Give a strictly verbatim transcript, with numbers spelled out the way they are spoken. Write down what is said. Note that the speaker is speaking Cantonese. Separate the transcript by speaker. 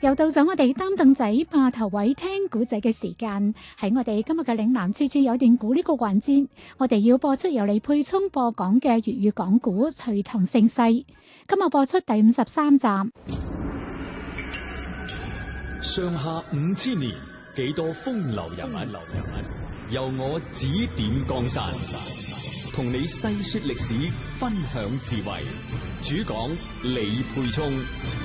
Speaker 1: 又到咗我哋擔凳仔霸頭位聽古仔嘅時間，喺我哋今日嘅嶺南處處有段古呢個環節，我哋要播出由李沛聰播講嘅粵語講古《隋唐盛世》，今日播出第五十三集。
Speaker 2: 上下五千年，幾多風流人物，由我指點江山，同你細說歷史，分享智慧。主講李沛聰。